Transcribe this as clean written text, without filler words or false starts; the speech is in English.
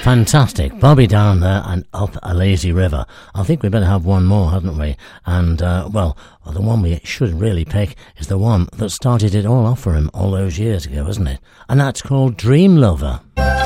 Fantastic. Bobby Down there and Up a Lazy River. I think we better have one more, hadn't we? And, well, the one we should really pick is the one that started it all off for him all those years ago, isn't it? And that's called Dream Lover.